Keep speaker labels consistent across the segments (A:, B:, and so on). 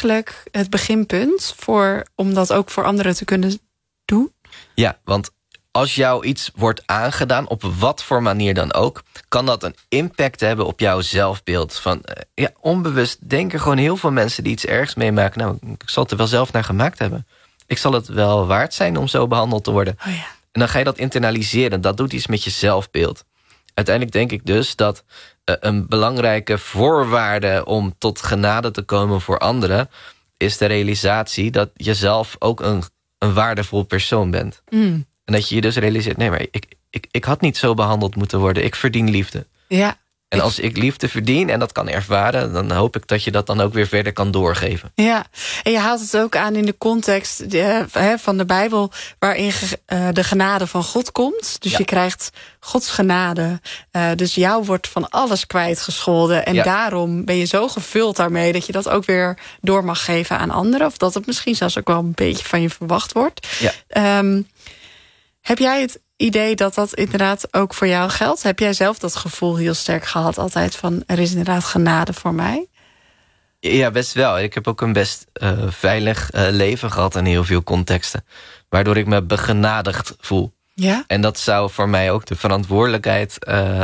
A: eigenlijk het beginpunt om dat ook voor anderen te kunnen doen?
B: Ja, want als jou iets wordt aangedaan, op wat voor manier dan ook, kan dat een impact hebben op jouw zelfbeeld. Onbewust denken gewoon heel veel mensen die iets ergs meemaken, nou, ik zal het er wel zelf naar gemaakt hebben. Ik zal het wel waard zijn om zo behandeld te worden.
A: Oh ja.
B: En dan ga je dat internaliseren. Dat doet iets met je zelfbeeld. Uiteindelijk denk ik dus dat een belangrijke voorwaarde om tot genade te komen voor anderen is de realisatie dat je zelf ook een waardevol persoon bent. En dat je dus realiseert, nee, maar ik had niet zo behandeld moeten worden. Ik verdien liefde.
A: Ja.
B: En als ik liefde verdien en dat kan ervaren, dan hoop ik dat je dat dan ook weer verder kan doorgeven.
A: Ja, en je haalt het ook aan in de context van de Bijbel, waarin de genade van God komt. Dus je krijgt Gods genade. Dus jou wordt van alles kwijtgescholden. En daarom ben je zo gevuld daarmee dat je dat ook weer door mag geven aan anderen. Of dat het misschien zelfs ook wel een beetje van je verwacht wordt. Ja. Heb jij het idee dat dat inderdaad ook voor jou geldt? Heb jij zelf dat gevoel heel sterk gehad altijd van er is inderdaad genade voor mij?
B: Ja, best wel. Ik heb ook een best veilig leven gehad in heel veel contexten. Waardoor ik me begenadigd voel. Ja? En dat zou voor mij ook de verantwoordelijkheid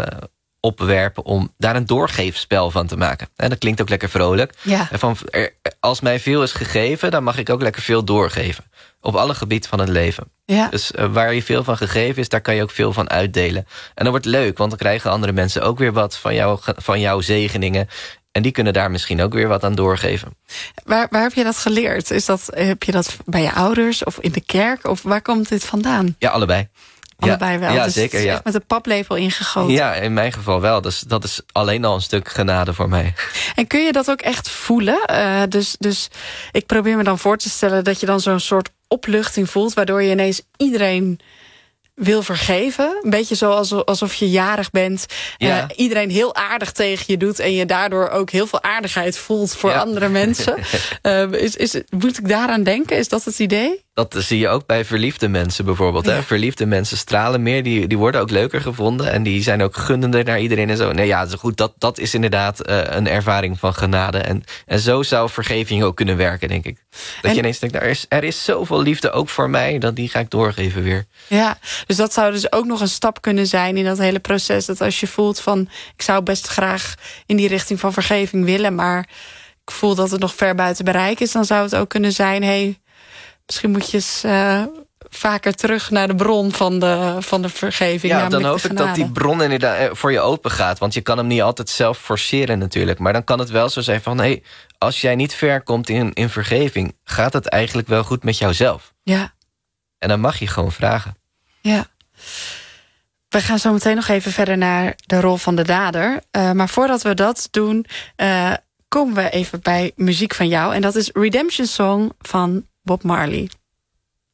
B: opwerpen om daar een doorgeefspel van te maken. En dat klinkt ook lekker vrolijk. Ja. Als mij veel is gegeven, dan mag ik ook lekker veel doorgeven. Op alle gebieden van het leven. Ja. Dus waar je veel van gegeven is, daar kan je ook veel van uitdelen. En dat wordt leuk, want dan krijgen andere mensen ook weer wat van jouw zegeningen. En die kunnen daar misschien ook weer wat aan doorgeven.
A: Waar heb je dat geleerd? Heb je dat bij je ouders of in de kerk? Of waar komt dit vandaan?
B: Ja, allebei.
A: Allebei wel.
B: Ja,
A: dus
B: zeker.
A: Het is echt met een paplepel ingegoten.
B: Ja, in mijn geval wel. Dus dat is alleen al een stuk genade voor mij.
A: En kun je dat ook echt voelen? Dus ik probeer me dan voor te stellen dat je dan zo'n soort opluchting voelt, waardoor je ineens iedereen wil vergeven. Een beetje zo alsof je jarig bent. Ja. Iedereen heel aardig tegen je doet en je daardoor ook heel veel aardigheid voelt voor andere mensen. Moet ik daaraan denken? Is dat het idee?
B: Dat zie je ook bij verliefde mensen bijvoorbeeld. Ja. Hè? Verliefde mensen stralen meer, die worden ook leuker gevonden en die zijn ook gunnender naar iedereen en zo. Nee, ja, goed, dat is inderdaad een ervaring van genade. En zo zou vergeving ook kunnen werken, denk ik. Dat je ineens denkt, er is zoveel liefde ook voor mij, dat die ga ik doorgeven weer.
A: Ja, dus dat zou dus ook nog een stap kunnen zijn in dat hele proces. Dat als je voelt van, ik zou best graag in die richting van vergeving willen, maar ik voel dat het nog ver buiten bereik is, dan zou het ook kunnen zijn, misschien moet je eens vaker terug naar de bron van de vergeving.
B: Ja, dan hoop ik dat die bron inderdaad voor je open gaat. Want je kan hem niet altijd zelf forceren natuurlijk. Maar dan kan het wel zo zijn van, als jij niet ver komt in vergeving, gaat het eigenlijk wel goed met jouzelf? Ja. En dan mag je gewoon vragen.
A: Ja. We gaan zo meteen nog even verder naar de rol van de dader. Maar voordat we dat doen, komen we even bij muziek van jou. En dat is Redemption Song van Bob Marley.